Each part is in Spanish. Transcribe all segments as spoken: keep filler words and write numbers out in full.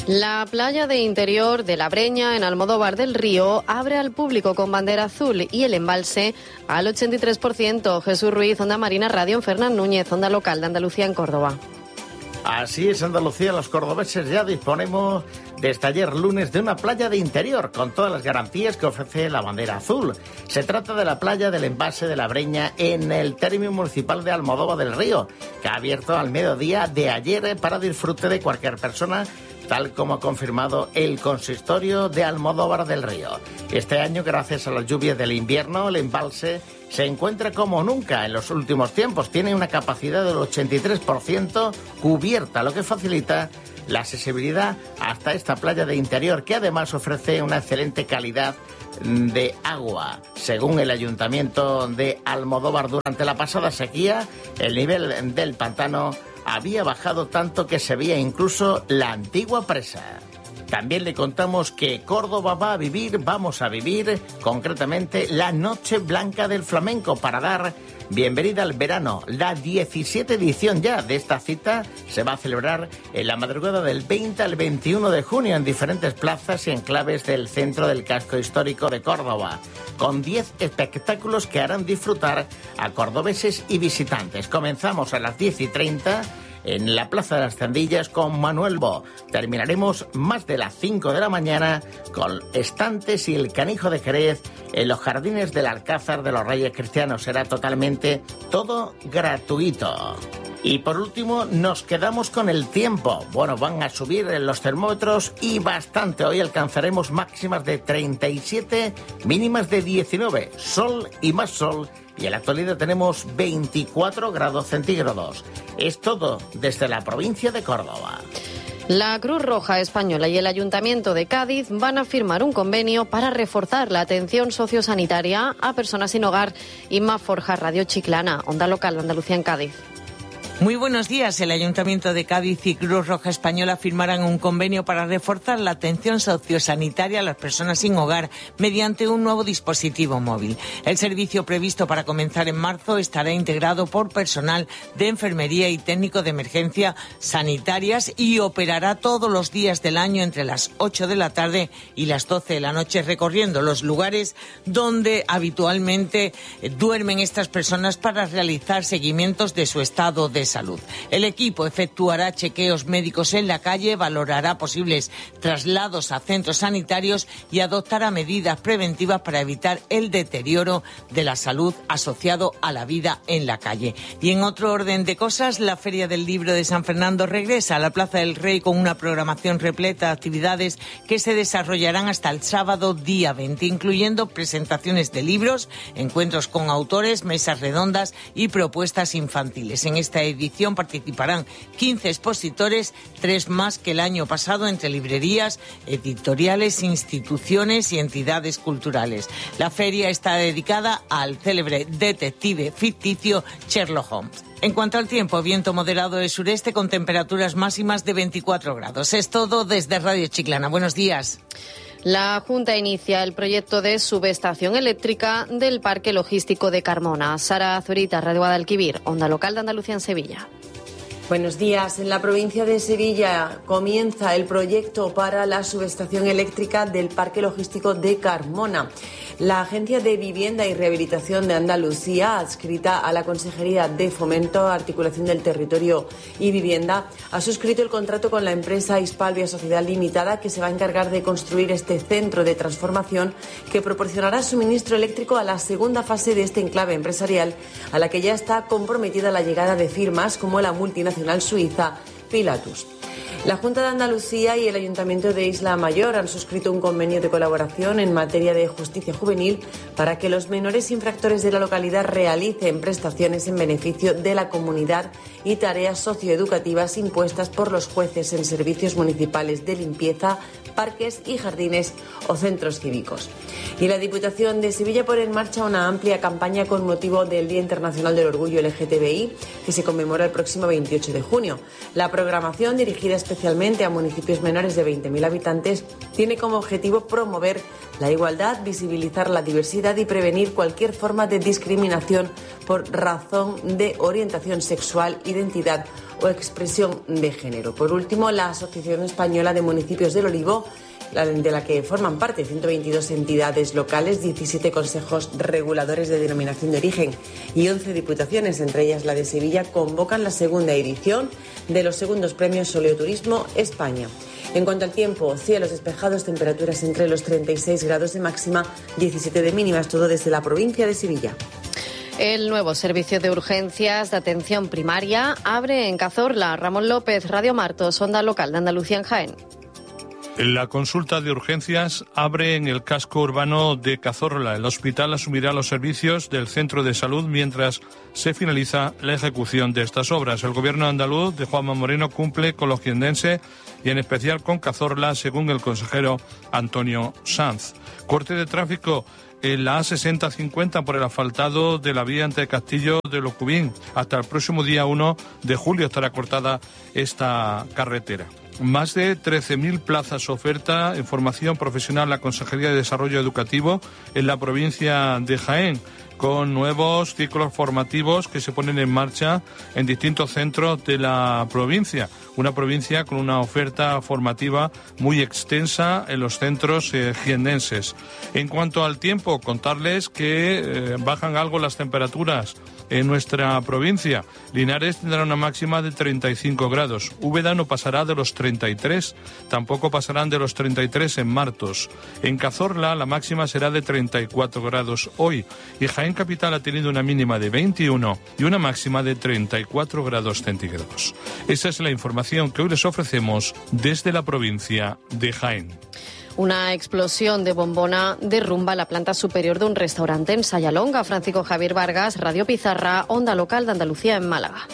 La playa de interior de La Breña, en Almodóvar del Río, abre al público con bandera azul y el embalse al ochenta y tres por ciento. Jesús Ruiz, Onda Marina Radio, en Fernán Núñez, Onda Local de Andalucía en Córdoba. Así es, Andalucía, los cordobeses ya disponemos desde ayer lunes de una playa de interior con todas las garantías que ofrece la bandera azul. Se trata de la playa del embalse de La Breña en el término municipal de Almodóvar del Río, que ha abierto al mediodía de ayer para disfrute de cualquier persona, tal como ha confirmado el consistorio de Almodóvar del Río. Este año, gracias a las lluvias del invierno, el embalse se encuentra como nunca en los últimos tiempos. Tiene una capacidad del ochenta y tres por ciento cubierta, lo que facilita la accesibilidad hasta esta playa de interior, que además ofrece una excelente calidad de agua. Según el Ayuntamiento de Almodóvar, durante la pasada sequía, el nivel del pantano había bajado tanto que se veía incluso la antigua presa. También le contamos que Córdoba va a vivir, vamos a vivir, concretamente, la Noche Blanca del Flamenco para dar bienvenida al verano. La diecisiete edición ya de esta cita se va a celebrar en la madrugada del veinte al veintiuno de junio en diferentes plazas y enclaves del centro del casco histórico de Córdoba, con diez espectáculos que harán disfrutar a cordobeses y visitantes. Comenzamos a las diez y treinta en la Plaza de las Tendillas con Manuel Bo. Terminaremos más de las cinco de la mañana con Estantes y el Canijo de Jerez en los jardines del Alcázar de los Reyes Cristianos. Será totalmente todo gratuito. Y por último, nos quedamos con el tiempo. Bueno, van a subir los termómetros y bastante. Hoy alcanzaremos máximas de treinta y siete, mínimas de diecinueve. Sol y más sol. Y en la actualidad tenemos veinticuatro grados centígrados. Es todo desde la provincia de Córdoba. La Cruz Roja Española y el Ayuntamiento de Cádiz van a firmar un convenio para reforzar la atención sociosanitaria a personas sin hogar. Inma Forja, Radio Chiclana, Onda Local de Andalucía en Cádiz. Muy buenos días. El Ayuntamiento de Cádiz y Cruz Roja Española firmarán un convenio para reforzar la atención sociosanitaria a las personas sin hogar mediante un nuevo dispositivo móvil. El servicio previsto para comenzar en marzo estará integrado por personal de enfermería y técnico de emergencia sanitarias y operará todos los días del año entre las ocho de la tarde y las doce de la noche, recorriendo los lugares donde habitualmente duermen estas personas para realizar seguimientos de su estado de salud. El equipo efectuará chequeos médicos en la calle, valorará posibles traslados a centros sanitarios y adoptará medidas preventivas para evitar el deterioro de la salud asociado a la vida en la calle. Y en otro orden de cosas, la Feria del Libro de San Fernando regresa a la Plaza del Rey con una programación repleta de actividades que se desarrollarán hasta el sábado día veinte, incluyendo presentaciones de libros, encuentros con autores, mesas redondas y propuestas infantiles. En esta edición participarán quince expositores, tres más que el año pasado, entre librerías, editoriales, instituciones y entidades culturales. La feria está dedicada al célebre detective ficticio Sherlock Holmes. En cuanto al tiempo, viento moderado de sureste con temperaturas máximas de veinticuatro grados. Es todo desde Radio Chiclana. Buenos días. La Junta inicia el proyecto de subestación eléctrica del Parque Logístico de Carmona. Sara Zurita, Radio Guadalquivir, Onda Local de Andalucía en Sevilla. Buenos días. En la provincia de Sevilla comienza el proyecto para la subestación eléctrica del Parque Logístico de Carmona. La Agencia de Vivienda y Rehabilitación de Andalucía, adscrita a la Consejería de Fomento, Articulación del Territorio y Vivienda, ha suscrito el contrato con la empresa Hispalvia Sociedad Limitada, que se va a encargar de construir este centro de transformación que proporcionará suministro eléctrico a la segunda fase de este enclave empresarial, a la que ya está comprometida la llegada de firmas como la multinacional suiza Pilatus. La Junta de Andalucía y el Ayuntamiento de Isla Mayor han suscrito un convenio de colaboración en materia de justicia juvenil para que los menores infractores de la localidad realicen prestaciones en beneficio de la comunidad y tareas socioeducativas impuestas por los jueces en servicios municipales de limpieza, parques y jardines o centros cívicos. Y la Diputación de Sevilla pone en marcha una amplia campaña con motivo del Día Internacional del Orgullo L G T B I, que se conmemora el próximo veintiocho de junio. La programación, dirigida dirigida especialmente a municipios menores de veinte mil habitantes, tiene como objetivo promover la igualdad, visibilizar la diversidad y prevenir cualquier forma de discriminación por razón de orientación sexual, identidad o expresión de género. Por último, la Asociación Española de Municipios del Olivo, de la que forman parte ciento veintidós entidades locales, diecisiete consejos reguladores de denominación de origen y once diputaciones, entre ellas la de Sevilla, convocan la segunda edición de los segundos premios Soleoturismo España. En cuanto al tiempo, cielos despejados, temperaturas entre los treinta y seis grados de máxima, diecisiete de mínimas, todo desde la provincia de Sevilla. El nuevo servicio de urgencias de atención primaria abre en Cazorla. Ramón López, Radio Martos, Onda Local de Andalucía en Jaén. La consulta de urgencias abre en el casco urbano de Cazorla. El hospital asumirá los servicios del centro de salud mientras se finaliza la ejecución de estas obras. El gobierno andaluz de Juanma Moreno cumple con los jienenses y en especial con Cazorla, según el consejero Antonio Sanz. Corte de tráfico en la A sesenta cincuenta por el asfaltado de la vía entre Castillo de Locubín. Hasta el próximo día uno de julio estará cortada esta carretera. Más de trece mil plazas oferta en formación profesional la Consejería de Desarrollo Educativo en la provincia de Jaén, con nuevos ciclos formativos que se ponen en marcha en distintos centros de la provincia. Una provincia con una oferta formativa muy extensa en los centros eh, jiennenses. En cuanto al tiempo, contarles que eh, bajan algo las temperaturas en nuestra provincia. Linares tendrá una máxima de treinta y cinco grados. Úbeda no pasará de los treinta y tres. Tampoco pasarán de los treinta y tres en Martos. En Cazorla la máxima será de treinta y cuatro grados hoy. Y Jaén Capital ha tenido una mínima de veintiuno y una máxima de treinta y cuatro grados centígrados. Esa es la información que hoy les ofrecemos desde la provincia de Jaén. Una explosión de bombona derrumba la planta superior de un restaurante en Sayalonga. Francisco Javier Vargas, Radio Pizarra, Onda Local de Andalucía en Málaga.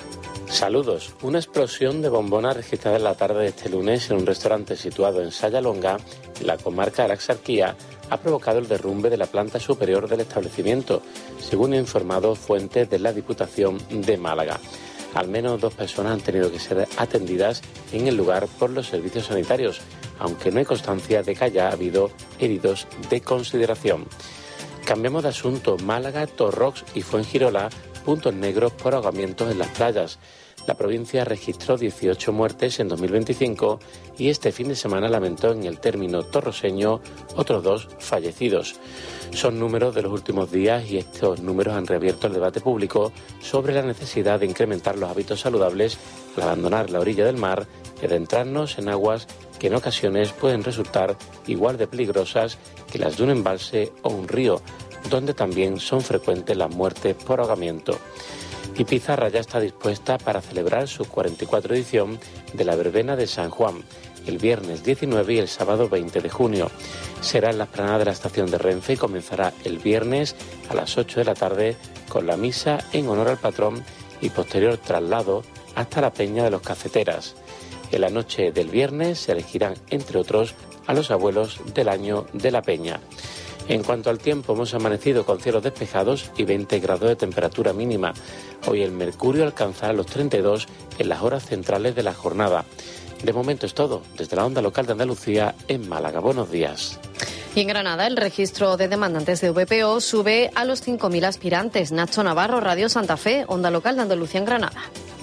Saludos. Una explosión de bombona registrada en la tarde de este lunes en un restaurante situado en Sayalonga, en la comarca de la Axarquía, ha provocado el derrumbe de la planta superior del establecimiento, según han informado fuentes de la Diputación de Málaga. Al menos dos personas han tenido que ser atendidas en el lugar por los servicios sanitarios, aunque no hay constancia de que haya habido heridos de consideración. Cambiamos de asunto. Málaga, Torrox y Fuengirola, puntos negros por ahogamientos en las playas. La provincia registró dieciocho muertes en dos mil veinticinco y este fin de semana lamentó en el término torroseño otros dos fallecidos. Son números de los últimos días y estos números han reabierto el debate público sobre la necesidad de incrementar los hábitos saludables al abandonar la orilla del mar y adentrarnos en aguas que en ocasiones pueden resultar igual de peligrosas que las de un embalse o un río, donde también son frecuentes las muertes por ahogamiento. Y Pizarra ya está dispuesta para celebrar su cuarenta y cuarta edición de la verbena de San Juan, el viernes diecinueve y el sábado veinte de junio. Será en la explanada de la estación de Renfe y comenzará el viernes a las ocho de la tarde con la misa en honor al patrón y posterior traslado hasta la Peña de los Cafeteras. En la noche del viernes se elegirán, entre otros, a los abuelos del año de la Peña. En cuanto al tiempo, hemos amanecido con cielos despejados y veinte grados de temperatura mínima. Hoy el mercurio alcanzará los treinta y dos en las horas centrales de la jornada. De momento es todo. Desde la Onda Local de Andalucía en Málaga. Buenos días. Y en Granada, el registro de demandantes de V P O sube a los cinco mil aspirantes. Nacho Navarro, Radio Santa Fe, Onda Local de Andalucía en Granada.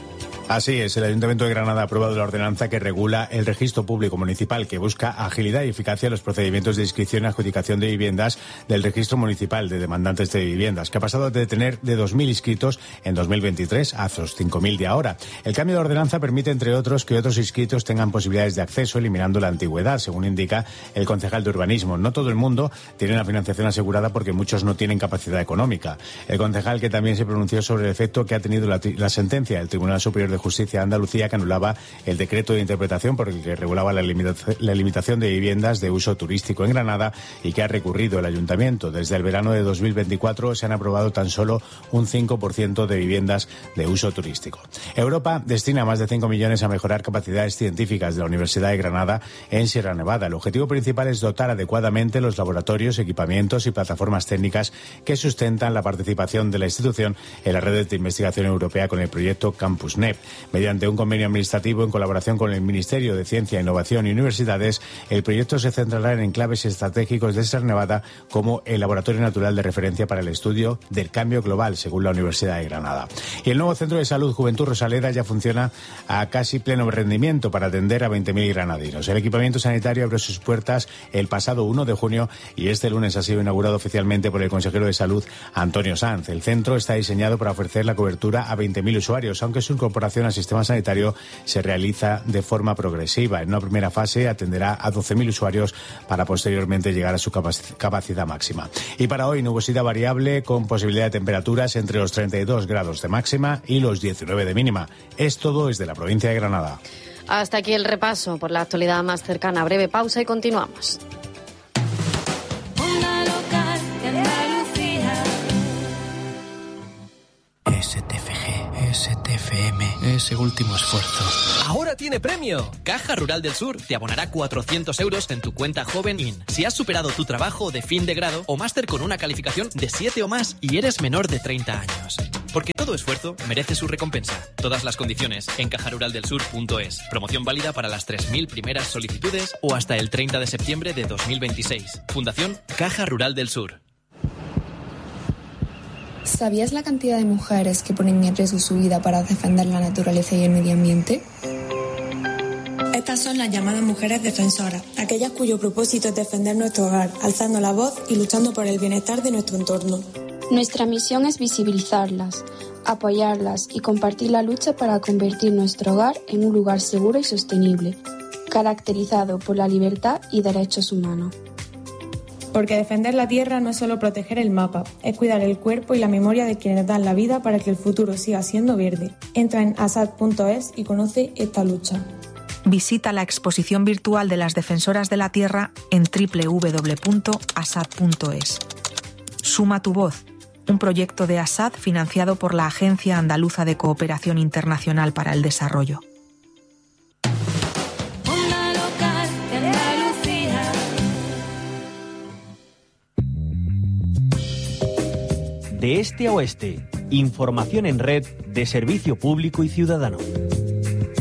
Así es, el Ayuntamiento de Granada ha aprobado la ordenanza que regula el registro público municipal, que busca agilidad y eficacia en los procedimientos de inscripción y adjudicación de viviendas del registro municipal de demandantes de viviendas, que ha pasado de tener de dos mil inscritos en dos mil veintitrés a los cinco mil de ahora. El cambio de ordenanza permite, entre otros, que otros inscritos tengan posibilidades de acceso, eliminando la antigüedad, según indica el concejal de urbanismo. No todo el mundo tiene la financiación asegurada porque muchos no tienen capacidad económica. El concejal, que también se pronunció sobre el efecto que ha tenido la, la sentencia del Tribunal Superior de Justicia de Andalucía, que anulaba el decreto de interpretación por el que regulaba la, limita la limitación de viviendas de uso turístico en Granada y que ha recurrido el Ayuntamiento. Desde el verano de dos mil veinticuatro se han aprobado tan solo un cinco por ciento de viviendas de uso turístico. Europa destina más de cinco millones a mejorar capacidades científicas de la Universidad de Granada en Sierra Nevada. El objetivo principal es dotar adecuadamente los laboratorios, equipamientos y plataformas técnicas que sustentan la participación de la institución en la red de investigación europea con el proyecto Campus N E P. Mediante un convenio administrativo en colaboración con el Ministerio de Ciencia, Innovación y Universidades, el proyecto se centrará en enclaves estratégicos de Sierra Nevada como el laboratorio natural de referencia para el estudio del cambio global, según la Universidad de Granada. Y el nuevo Centro de Salud Juventud Rosaleda ya funciona a casi pleno rendimiento para atender a veinte mil granadinos. El equipamiento sanitario abrió sus puertas el pasado uno de junio y este lunes ha sido inaugurado oficialmente por el consejero de Salud, Antonio Sanz. El centro está diseñado para ofrecer la cobertura a veinte mil usuarios, aunque su incorporación al sistema sanitario se realiza de forma progresiva. En una primera fase atenderá a doce mil usuarios para posteriormente llegar a su capacidad máxima. Y para hoy, nubosidad variable con posibilidad de temperaturas entre los treinta y dos grados de máxima y los diecinueve de mínima. Es todo desde la provincia de Granada. Hasta aquí el repaso por la actualidad más cercana. Breve pausa y continuamos. S T F G, S T F M, ese último esfuerzo. ¡Ahora tiene premio! Caja Rural del Sur te abonará cuatrocientos euros en tu cuenta Joven In si has superado tu trabajo de fin de grado o máster con una calificación de siete o más y eres menor de treinta años. Porque todo esfuerzo merece su recompensa. Todas las condiciones en caja rural del sur punto es. Promoción válida para las tres mil primeras solicitudes o hasta el treinta de septiembre de dos mil veintiséis. Fundación Caja Rural del Sur. ¿Sabías la cantidad de mujeres que ponen en riesgo su vida para defender la naturaleza y el medio ambiente? Estas son las llamadas mujeres defensoras, aquellas cuyo propósito es defender nuestro hogar, alzando la voz y luchando por el bienestar de nuestro entorno. Nuestra misión es visibilizarlas, apoyarlas y compartir la lucha para convertir nuestro hogar en un lugar seguro y sostenible, caracterizado por la libertad y derechos humanos. Porque defender la tierra no es solo proteger el mapa, es cuidar el cuerpo y la memoria de quienes dan la vida para que el futuro siga siendo verde. Entra en asad punto es y conoce esta lucha. Visita la exposición virtual de las defensoras de la tierra en doble u doble u doble u punto asad punto es. Suma tu voz, un proyecto de ASAD financiado por la Agencia Andaluza de Cooperación Internacional para el Desarrollo. De este a oeste, información en red de servicio público y ciudadano.